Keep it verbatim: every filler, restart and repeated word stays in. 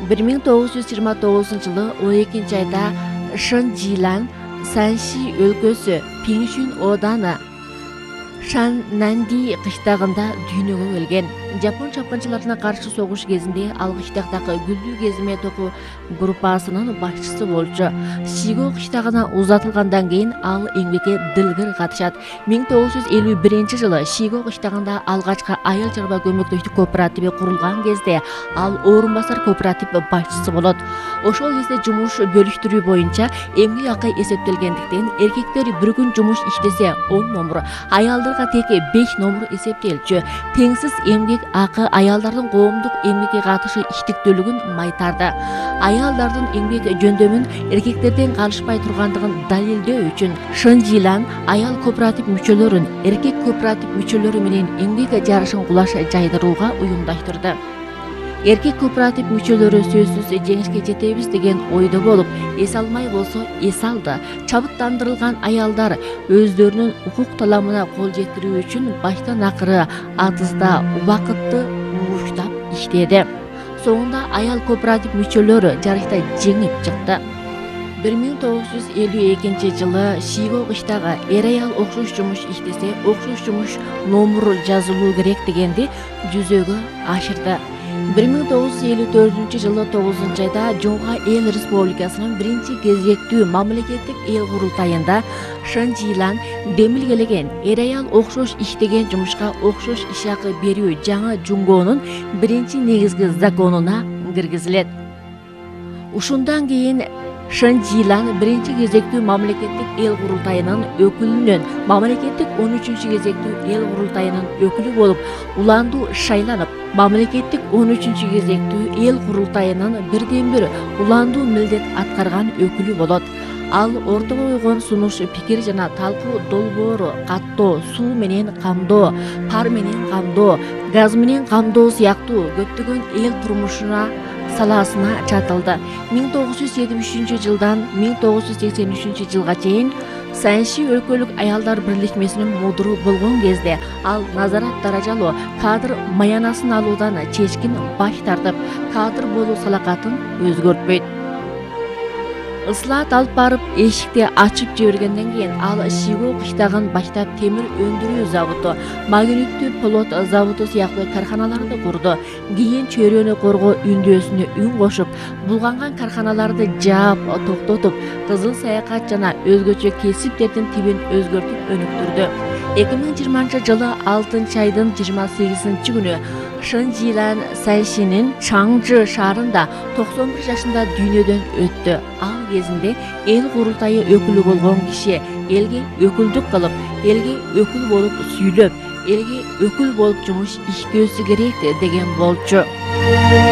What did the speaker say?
bir ming to'qqiz yuz yigirma to'qqizinchi yılı on ikkinchi ayda Shenjilan Sanxi өлкөсү Pingxun odani Шаннанди кыштагында дүйнөгө келген. Жапон чапкынчыларына каршы согуш кезинде ал кыштактагы Гүлдүү кезме току группасынын башчысы болчу. Шиго кыштагына узатылгандан кийин ал эмгекке дылгыр катышат. мing to'qqiz yuz elүү birinchi жылы Шиго кыштагында алгачкы айыл чарба көмөктөштүк кооперативи курулган кезде ал орун басар кооператив башчысы болот. Ошол кезде жумуш бөлүштүрүү боюнча эмгек акы эсептелгендиктен эркектер бир күн жумуш иштесе он номур, аялдарга тек besh номур эсептелчү. Теңсиз эмгек акы аялдардын коомдук эмгекке катышы иштиктүүлүгүн майтарды. Аялдардын эмгек жөндөмүн эркектерден калышпай тургандыгын далилдөө үчүн Шенжилан аял кооператив мүчөлөрүн эркек кооператив мүчөлөрү менен эмгек жарышын кулаш жайдырууга уюмдаштырды. Эркек кооператив мүчөлөрү сөзсүз жеңишке жетебиз деген ойдо болуп, эс алмай болсо эс алды. Чабыттандырылган аялдар өздөрүнүн укук таламына кол жеткирүү үчүн баштан акыры атызда убакытты уруштап иштеди. Соңунда аял кооператив мүчөлөрү жарышта жеңип чыкты. bir ming to'qqiz yuz elүү экинчи жылы Шиго кыштагы эр аял окшош жумуш иштесе, окшош жумуш номур жазылуу керек дегенди жүзөгө ашырды. bir ming to'qqiz yuz elүү төртүнчү жылы тогузунчу айда Жоңга эл республикасынын биринчи кезектүү мамлекеттик эл курултайында Шенжилан демилгелеген эр аял окшош иштеген жумушка окшош иш акы берүү жаңы жуңгоонун биринчи негизги законуна киргизилет. Ушундан кийин Шенжилан биринчи кезектүү мамлекеттик эл курултайынын өкүлүнөн мамлекеттик он үчүнчү кезектүү эл курултайынын өкүлү болуп уландуу шайланып, мамлекеттик он үчүнчү кезектүү эл курултайынын бирден бир уландуу милдет аткарган өкүлү болот. Ал ортого койгон сунуш, пикир жана талкуу долбоору каттоо, суу менен камдоо, пар менен камдоо, газ менен камдоо сыяктуу көптөгөн эл турмушуна саласына чатылды. ming to'qqiz yuz yetmiş üçүnчү жылдан ming to'qqiz yuz seksen üçүнчү жылга чейин Санши өлкөлүк аялдар бирлешмесинин мудуру болгон кезде ал назарат даражалуу кадр маянасын алуудан чечкин баш тартып, кадр болуу салакатын өзгөртпөйт. Ыслаат алып барып эшикти ачып жибергенден кийин ал Шиго кыштагын баштап темир өндүрүү заводу, магниттүү плот заводу сыяктуу карханаларды курду. Кийин чөйрөнү коргоо үндөөсүнө үн кошуп, булганган карханаларды жаап токтотуп, кызыл саякат жана өзгөчө кесиптердин тибин өзгөртүп өнүктүрдү. эки миң жыйырманчы жылы алтынчы айдын жыйырма сегизинчи күнү Шенжилан Саншинин Чаңжы шаарында токсон бир жашында дүйнөдөн өттү. Ал кезинде эл курултайы өкүлү болгон киши элге өкүлдүк кылып, элге өкүл болуп сүйлөп, элге өкүл болуп жумуш иштөөсү керек деген болчу.